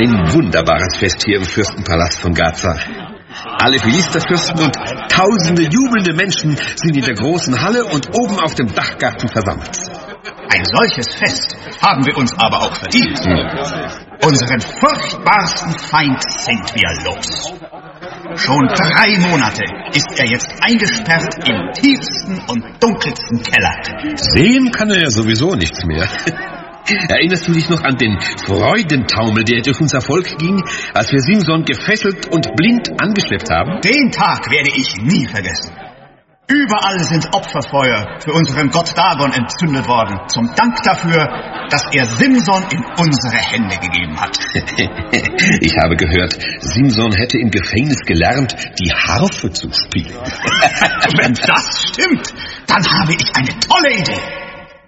Ein wunderbares Fest hier im Fürstenpalast von Gaza. Alle Philisterfürsten und tausende jubelnde Menschen sind in der großen Halle und oben auf dem Dachgarten versammelt. Ein solches Fest haben wir uns aber auch verdient. Unseren furchtbarsten Feind sind wir los. Schon 3 Monate ist er jetzt eingesperrt im tiefsten und dunkelsten Keller. Sehen kann er ja sowieso nichts mehr. Erinnerst du dich noch an den Freudentaumel, der durch unser Volk ging, als wir Simson gefesselt und blind angeschleppt haben? Den Tag werde ich nie vergessen. Überall sind Opferfeuer für unseren Gott Dagon entzündet worden, zum Dank dafür, dass er Simson in unsere Hände gegeben hat. Ich habe gehört, Simson hätte im Gefängnis gelernt, die Harfe zu spielen. Wenn das stimmt, dann habe ich eine tolle Idee.